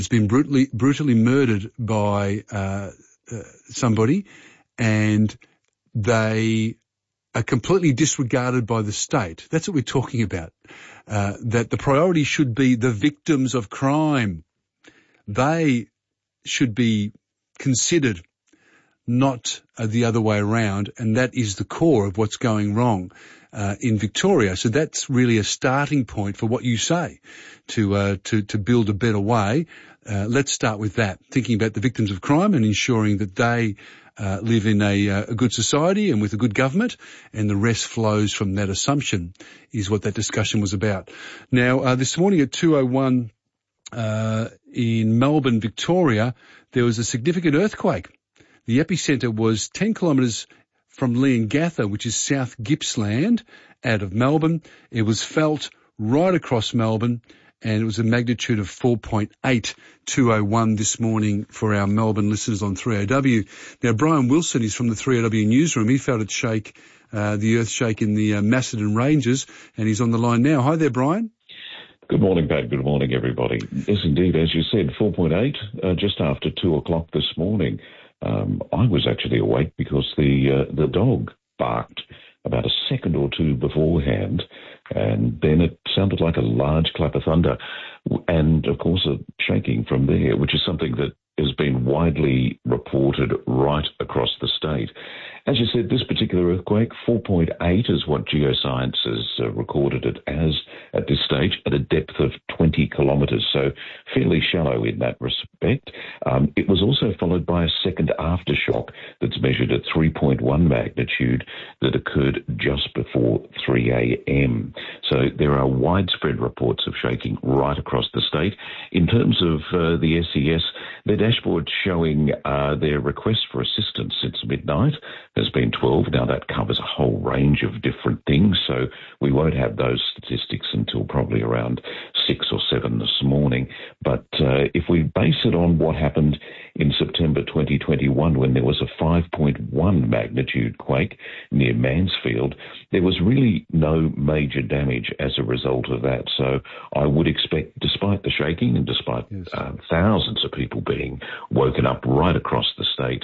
has been brutally murdered by somebody, and they are completely disregarded by the state. That's what we're talking about. That the priority should be the victims of crime. They should be considered, not the other way around, and that is the core of what's going wrong in Victoria. So that's really a starting point for what you say to build a better way. Let's start with that, thinking about the victims of crime and ensuring that they live in a good society and with a good government, and the rest flows from that assumption is what that discussion was about. Now, this morning at 2:01 in Melbourne, Victoria, there was a significant earthquake. The epicentre was 10 kilometres from Leongatha, which is South Gippsland, out of Melbourne. It was felt right across Melbourne, and it was a magnitude of 4.8, 2:01 this morning for our Melbourne listeners on 3AW. Now, Brian Wilson is from the 3AW newsroom. He felt it shake, the earth shake in the Macedon Ranges, and he's on the line now. Hi there, Brian. Good morning, Pat. Good morning, everybody. Yes, indeed, as you said, 4.8, just after 2 o'clock this morning. I was actually awake because the dog barked about a second or two beforehand, and then it sounded like a large clap of thunder, and of course a shaking from there, which is something that has been widely reported right across the state. As you said, this particular earthquake, 4.8 is what Geoscience has recorded it as at this stage, at a depth of 20 kilometres, so fairly shallow in that respect. It was also followed by a second aftershock that's measured at 3.1 magnitude that occurred just before 3 a.m. So there are widespread reports of shaking right across the state. In terms of the SES, their dashboard showing their request for assistance since midnight has been 12. Now, that covers a whole range of different things, so we won't have those statistics until probably around 6 or 7 this morning. But if we base it on what happened in September 2021 when there was a 5.1 magnitude quake near Mansfield, there was really no major damage as a result of that. So I would expect, despite the shaking and despite thousands of people being woken up right across the state,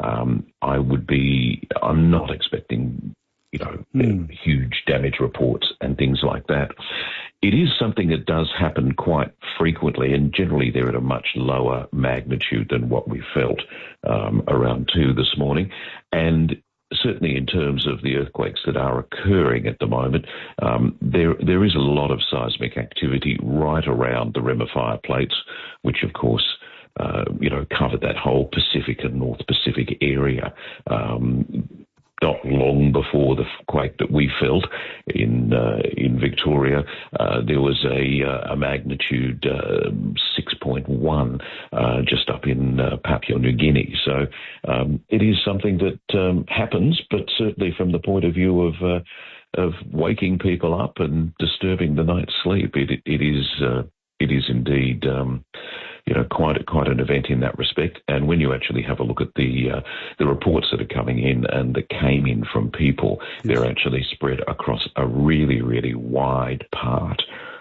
I'm not expecting, huge damage reports and things like that. It is something that does happen quite frequently, and generally they're at a much lower magnitude than what we felt around 2 this morning. And certainly in terms of the earthquakes that are occurring at the moment, there is a lot of seismic activity right around the Rim of Fire plates, which of course covered that whole Pacific and North Pacific area. Not long before the quake that we felt in Victoria, there was a magnitude 6.1 just up in Papua New Guinea. So it is something that happens, but certainly from the point of view of waking people up and disturbing the night's sleep, it is indeed quite an event in that respect. And when you actually have a look at the reports that are coming in and that came in from people, they're actually spread across a really, really wide part.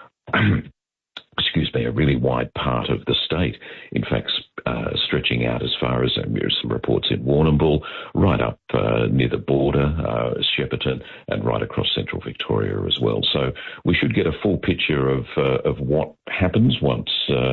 A really wide part of the state. In fact, stretching out as far as some reports in Warrnambool, right up near the border, Shepparton, and right across central Victoria as well. So we should get a full picture of what happens once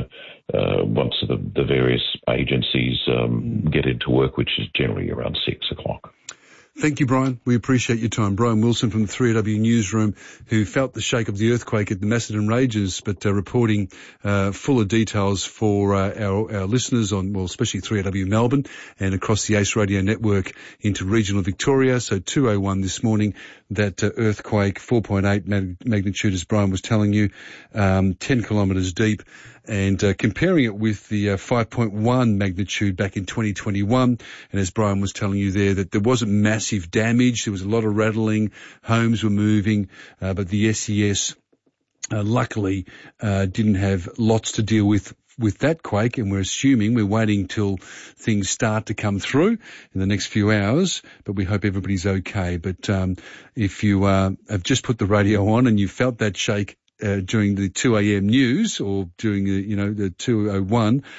the various agencies get into work, which is generally around 6 o'clock. Thank you, Brian. We appreciate your time. Brian Wilson from the 3AW newsroom, who felt the shake of the earthquake at the Macedon Ranges, but reporting fuller details for our listeners on, especially 3AW Melbourne and across the ACE Radio network into regional Victoria. So 2:01 this morning, that earthquake, 4.8 magnitude, as Brian was telling you, 10 kilometres deep. And comparing it with the 5.1 magnitude back in 2021, and as Brian was telling you there, that wasn't massive damage. There was a lot of rattling, homes were moving, but the SES luckily didn't have lots to deal with that quake, and we're waiting till things start to come through in the next few hours, but we hope everybody's okay. But if you have just put the radio on and you felt that shake during the 2 a.m. news or during the 2:01,